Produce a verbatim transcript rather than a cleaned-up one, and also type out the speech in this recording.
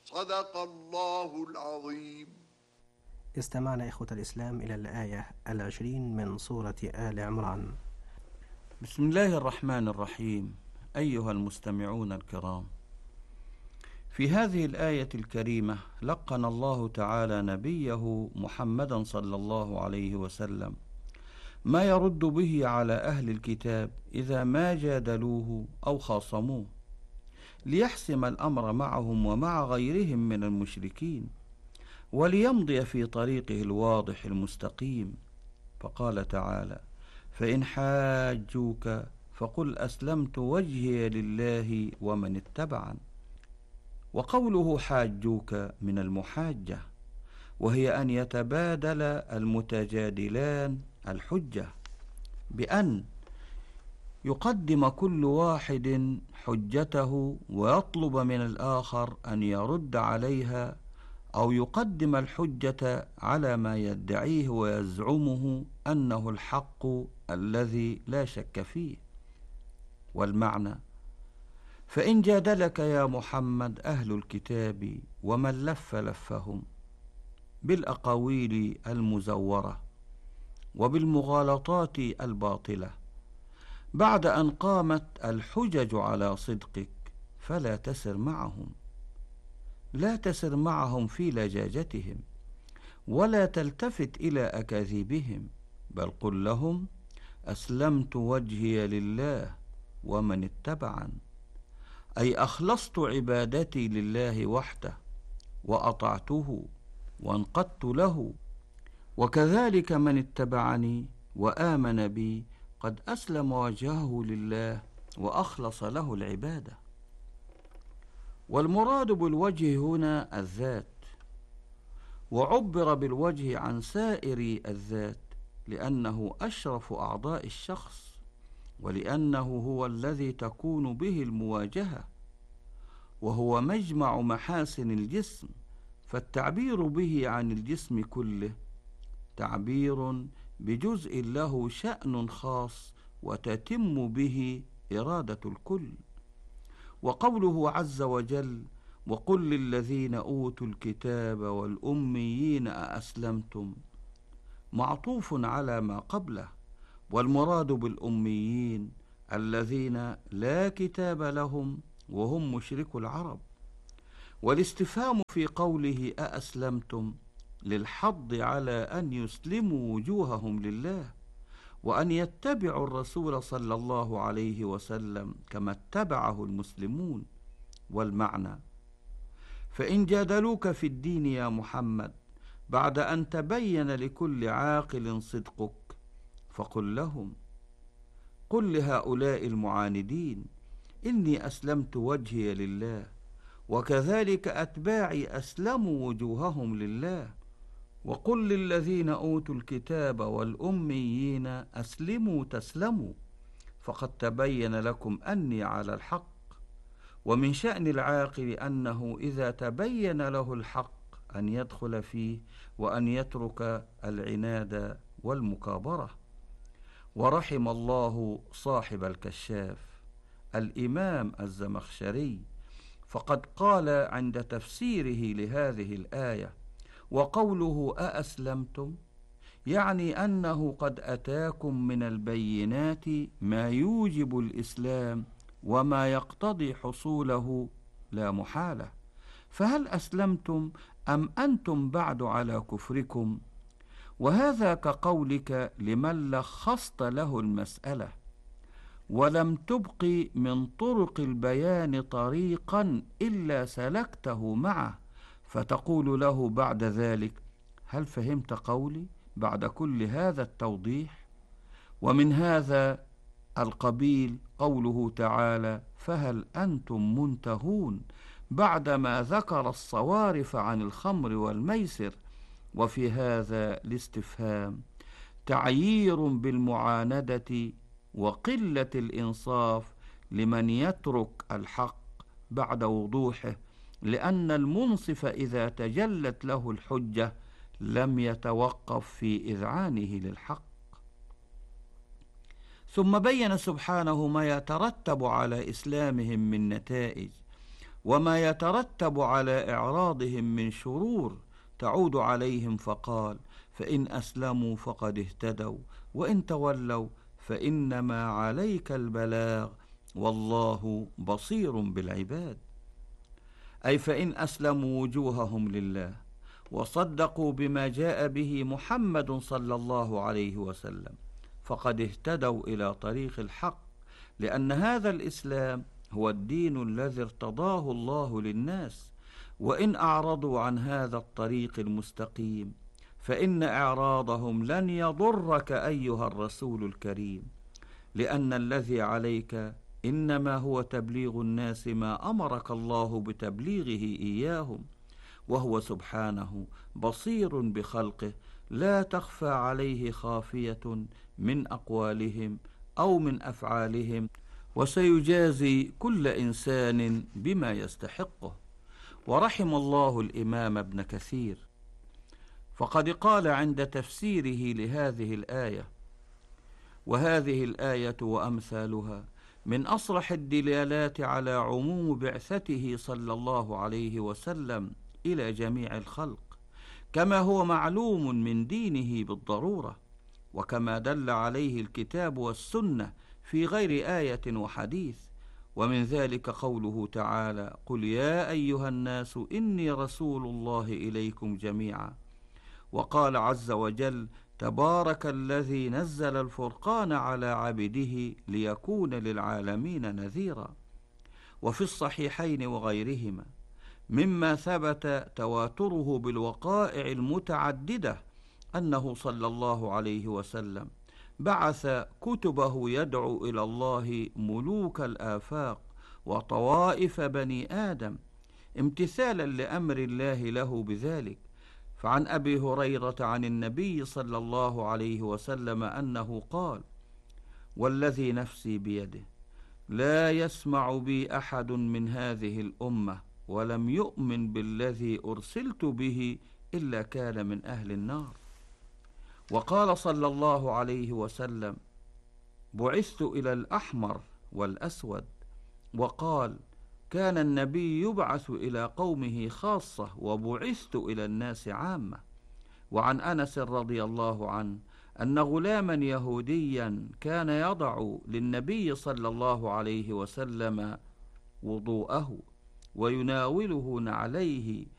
صدق الله العظيم. استمعنا إخوة الإسلام إلى الآية العشرين من سورة آل عمران. بسم الله الرحمن الرحيم. أيها المستمعون الكرام، في هذه الآية الكريمة لقن الله تعالى نبيه محمدا صلى الله عليه وسلم ما يرد به على أهل الكتاب إذا ما جادلوه أو خاصموه، ليحسم الأمر معهم ومع غيرهم من المشركين، وليمضي في طريقه الواضح المستقيم. فقال تعالى: فإن حاجوك فقل أسلمت وجهي لله ومن اتبعن. وقوله حاجوك من المحاجة، وهي أن يتبادل المتجادلان الحجة بأن يقدم كل واحد حجته ويطلب من الآخر أن يرد عليها، أو يقدم الحجة على ما يدعيه ويزعمه أنه الحق الذي لا شك فيه. والمعنى: فإن جادلك يا محمد أهل الكتاب ومن لف لفهم بالأقاويل المزورة وبالمغالطات الباطلة بعد أن قامت الحجج على صدقك، فلا تسر معهم، لا تسر معهم في لجاجتهم، ولا تلتفت إلى أكاذيبهم، بل قل لهم: أسلمت وجهي لله ومن اتبعن، أي أخلصت عبادتي لله وحده وأطعته وانقدت له، وكذلك من اتبعني وآمن بي قد أسلم وجهه لله وأخلص له العبادة. والمراد بالوجه هنا الذات، وعبر بالوجه عن سائر الذات لأنه أشرف أعضاء الشخص، ولأنه هو الذي تكون به المواجهة، وهو مجمع محاسن الجسم، فالتعبير به عن الجسم كله تعبير بجزء له شأن خاص وتتم به إرادة الكل. وقوله عز وجل: وقل للذين أوتوا الكتاب والأميين أأسلمتم، معطوف على ما قبله، والمراد بالأميين الذين لا كتاب لهم وهم مشركو العرب. والاستفهام في قوله أأسلمتم للحض على أن يسلموا وجوههم لله، وأن يتبعوا الرسول صلى الله عليه وسلم كما اتبعه المسلمون. والمعنى: فإن جادلوك في الدين يا محمد بعد أن تبين لكل عاقل صدقك، فقل لهم، قل لهؤلاء المعاندين: إني أسلمت وجهي لله، وكذلك أتباعي أسلموا وجوههم لله. وقل للذين أوتوا الكتاب والأميين أسلموا تسلموا، فقد تبين لكم أني على الحق. ومن شأن العاقل أنه إذا تبين له الحق أن يدخل فيه وأن يترك العناد والمكابرة. ورحم الله صاحب الكشاف الإمام الزمخشري، فقد قال عند تفسيره لهذه الآية: وقوله أأسلمتم يعني أنه قد أتاكم من البينات ما يوجب الإسلام وما يقتضي حصوله لا محالة، فهل أسلمتم أم أنتم بعد على كفركم؟ وهذا كقولك لمن لخصت له المسألة ولم تبق من طرق البيان طريقا إلا سلكته معه، فتقول له بعد ذلك: هل فهمت قولي بعد كل هذا التوضيح؟ ومن هذا القبيل قوله تعالى: فهل أنتم منتهون، بعدما ذكر الصوارف عن الخمر والميسر. وفي هذا الاستفهام تعيير بالمعاندة وقلة الإنصاف لمن يترك الحق بعد وضوحه، لأن المنصف إذا تجلت له الحجة لم يتوقف في إذعانه للحق. ثم بين سبحانه ما يترتب على إسلامهم من نتائج، وما يترتب على إعراضهم من شرور تعود عليهم، فقال: فإن أسلموا فقد اهتدوا وإن تولوا فإنما عليك البلاغ والله بصير بالعباد. أي فإن أسلموا وجوههم لله وصدقوا بما جاء به محمد صلى الله عليه وسلم فقد اهتدوا إلى طريق الحق، لأن هذا الإسلام هو الدين الذي ارتضاه الله للناس. وإن أعرضوا عن هذا الطريق المستقيم فإن إعراضهم لن يضرك أيها الرسول الكريم، لأن الذي عليك إنما هو تبليغ الناس ما أمرك الله بتبليغه إياهم، وهو سبحانه بصير بخلقه لا تخفى عليه خافية من أقوالهم أو من أفعالهم، وسيجازي كل إنسان بما يستحقه. ورحم الله الإمام ابن كثير، فقد قال عند تفسيره لهذه الآية: وهذه الآية وأمثالها من أصرح الدلالات على عموم بعثته صلى الله عليه وسلم إلى جميع الخلق، كما هو معلوم من دينه بالضرورة، وكما دل عليه الكتاب والسنة في غير آية وحديث. ومن ذلك قوله تعالى: قل يا أيها الناس إني رسول الله إليكم جميعا. وقال عز وجل: تبارك الذي نزل الفرقان على عبده ليكون للعالمين نذيرا. وفي الصحيحين وغيرهما مما ثبت تواتره بالوقائع المتعددة أنه صلى الله عليه وسلم بعث كتبه يدعو إلى الله ملوك الآفاق وطوائف بني آدم امتثالا لأمر الله له بذلك. فعن أبي هريرة عن النبي صلى الله عليه وسلم أنه قال: والذي نفسي بيده لا يسمع بي أحد من هذه الأمة ولم يؤمن بالذي أرسلت به إلا كان من أهل النار. وقال صلى الله عليه وسلم: بعثت إلى الأحمر والأسود. وقال: كان النبي يبعث إلى قومه خاصة وبعثت إلى الناس عامة. وعن أنس رضي الله عنه أن غلاما يهوديا كان يضع للنبي صلى الله عليه وسلم وضوءه ويناوله نعليه